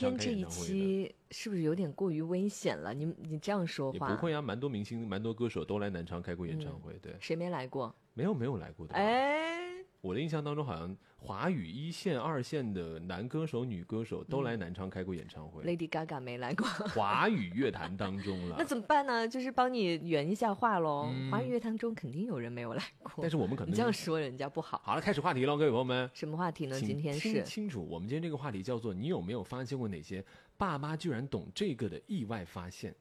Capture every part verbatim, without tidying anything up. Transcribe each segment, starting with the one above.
天这一期是不是有点过于危险了？你你这样说话也不会啊，蛮多明星、蛮多歌手都来南昌开过演唱会，嗯、对。 谁没来过？ 没有没有来过的。哎，我的印象当中，好像华语一线、二线的男歌手、女歌手都来南昌开过演唱会。 嗯、Lady Gaga 没来过。 华语乐坛当中了， 那怎么办呢？就是帮你圆一下话喽。嗯、华语乐坛中肯定有人没有来过， 但是我们可能你这样说人家不好。 好了，开始话题了，各位朋友们。 什么话题呢？今天是听清楚，我们今天这个话题叫做“你有没有发现过哪些爸妈居然懂这个的意外发现”。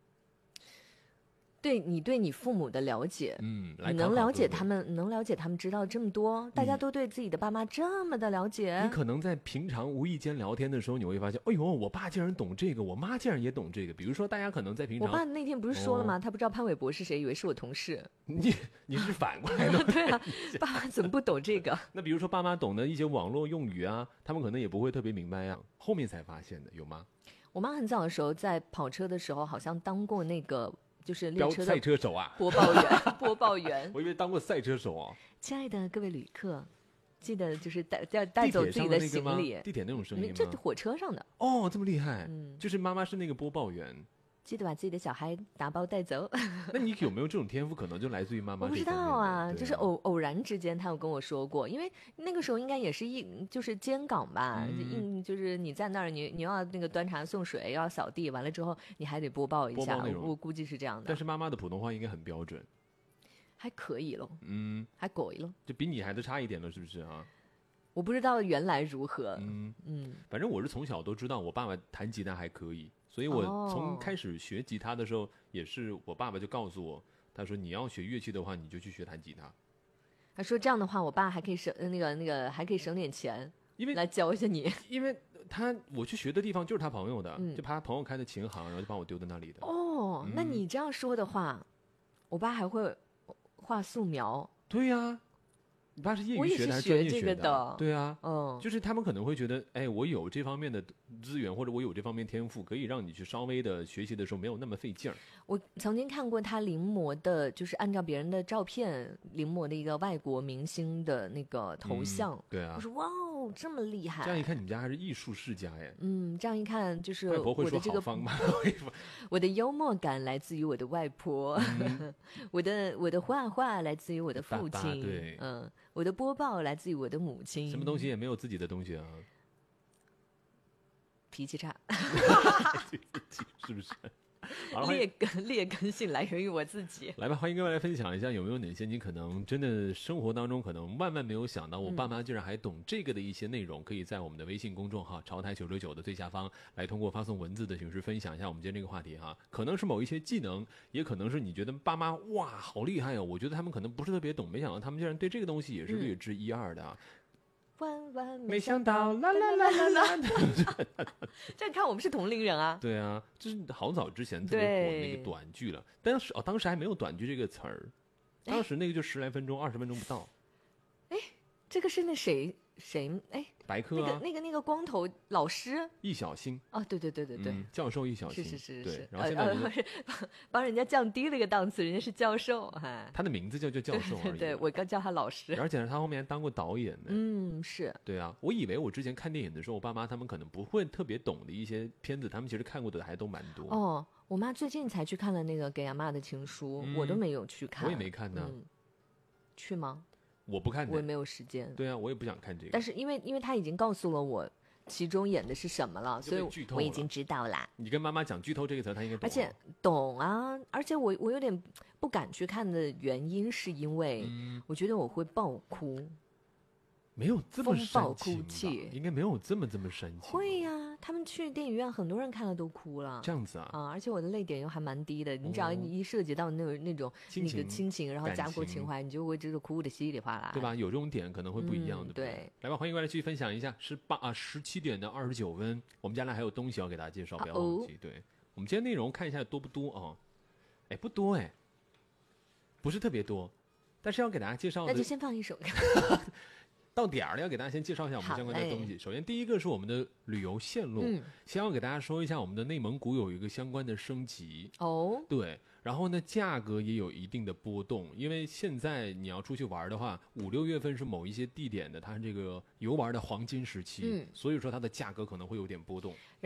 对你对你父母的了解， 嗯， 你能了解他们，能了解他们知道这么多，大家都对自己的爸妈这么的了解。 你可能在平常无意间聊天的时候，你会发现，哎呦，我爸竟然懂这个，我妈竟然也懂这个。比如说，大家可能在平常， 我爸那天不是说了吗？哦、他不知道潘玮柏是谁，以为是我同事。 你你是反过来的， 对啊，爸妈怎么不懂这个？ 那比如说，爸妈懂的一些网络用语啊，他们可能也不会特别明白呀、啊，后面才发现的，有吗？ 我妈很早的时候在跑车的时候，好像当过那个。就是列车的赛车手啊， 播报员，播报员。 我以为当过赛车手哦。 亲爱的各位旅客，记得就是带要带走自己的行李。 地铁那种声音吗？ 这火车上的。 哦，这么厉害。嗯，就是妈妈是那个播报员。 记得把自己的小孩打包带走。 那你有没有这种天赋？可能就来自于妈妈。 我不知道啊，就是偶偶然之间，他有跟我说过，因为那个时候应该也是一就是监岗吧，嗯，就是你在那儿，你你要那个端茶送水，又要扫地，完了之后你还得播报一下，我估计是这样的。 但是妈妈的普通话应该很标准， 还可以咯，嗯，还可以咯， 就比你还得差一点了，是不是啊？ 我不知道原来如何， 嗯嗯，反正我是从小都知道我爸爸弹吉他还可以。所以我从开始学吉他的时候，哦、也是我爸爸就告诉我，他说你要学乐器的话，你就去学弹吉他。 他说这样的话，我爸还可以省那个那个还可以省点钱，因为来教一下你。 因为他我去学的地方就是他朋友的，嗯、就他朋友开的琴行，然后就把我丢在那里的。 哦，嗯、那你这样说的话，我爸还会画素描。 对呀、啊。你爸是业余学的还是专业学的？ 我也是学这个的。 对啊，嗯，就是他们可能会觉得，哎，我有这方面的资源，或者我有这方面天赋，可以让你去稍微的学习的时候没有那么费劲儿。 我曾经看过他临摹的，就是按照别人的照片临摹的一个外国明星的那个头像。 嗯、对啊， 我说哇哦，这么厉害！ 这样一看，你们家还是艺术世家哎。 嗯，这样一看就是外婆会说我的这个好方吗？ 我的幽默感来自于我的外婆，嗯、我的我的画画来自于我的父亲， 爸爸对， 嗯。我的播报来自于我的母亲。 什么东西也没有自己的东西啊？ 脾气差， 是不是？ 劣根劣根性来源于我自己。 来吧，欢迎各位来分享一下，有没有哪些你可能真的生活当中可能万万没有想到，我爸妈竟然还懂这个的一些内容，嗯、可以在我们的微信公众号“潮台九九九”的最下方来通过发送文字的形式分享一下我们今天这个话题哈。可能是某一些技能，也可能是你觉得爸妈哇好厉害哦，我觉得他们可能不是特别懂，没想到他们竟然对这个东西也是略知一二的啊。嗯万万没想到，啦啦啦啦啦！ 这样看我们是同龄人啊。 对啊，这是好早之前特别火的那个短剧了。当时哦，当时还没有短剧这个词儿，当时那个就十来分钟、二十分钟不到。 哎，这个是那谁谁哎？ 白客啊， 那个那个那个光头老师易小星哦，对对对对对， 嗯、教授易小星是是是是， 是。 然后现在我们、 呃、帮人家降低了一个档次，人家是教授，哎， 他的名字叫就教授而已。 对, 对, 对，我刚叫他老师， 而且他后面还当过导演呢。 嗯，是。 对啊，我以为我之前看电影的时候，我爸妈他们可能不会特别懂的一些片子，他们其实看过的还都蛮多。 哦，我妈最近才去看了那个《给阿嬷的情书》，嗯，我都没有去看。 我也没看呢。 嗯、去吗？ 我不看， 我也没有时间。 对啊，我也不想看这个。 但是因为因为他已经告诉了我其中演的是什么了，所以我已经知道啦。 你跟妈妈讲剧透这个词，她应该懂。 而且懂啊，而且我我有点不敢去看的原因是因为我觉得我会爆哭。 没有这么煽情吧， 应该没有这么这么煽情。 会呀、啊，他们去电影院，很多人看了都哭了。 这样子啊？ 啊，而且我的泪点又还蛮低的。你只要一涉及到那种那种那个亲情，然后家国情怀，你就会这个哭的稀里哗啦， 对吧？有这种点可能会不一样的。 嗯、对， 来吧，欢迎过来继续分享一下。十八啊，十七点的二十九分，我们家呢还有东西要给大家介绍，不要忘记。对，我们今天内容看一下多不多啊？哎，不多哎，不是特别多，但是要给大家介绍的， 那就先放一首。 到点儿了，要给大家先介绍一下我们相关的东西。首先，第一个是我们的旅游线路，嗯、先要给大家说一下，我们的内蒙古有一个相关的升级哦。 对，然后呢，价格也有一定的波动，因为现在你要出去玩的话，五六月份是某一些地点的它这个游玩的黄金时期，嗯、所以说它的价格可能会有点波动。